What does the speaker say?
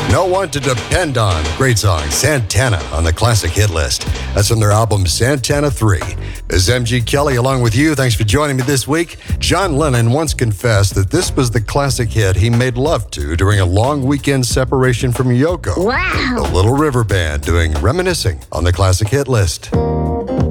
No One to Depend On. Great song, Santana, on the classic hit list. That's from their album Santana 3. This is MG Kelly along with you. Thanks for joining me this week. John Lennon once confessed that this was the classic hit he made love to during a long weekend separation from Yoko. Wow. The Little River Band doing Reminiscing on the classic hit list.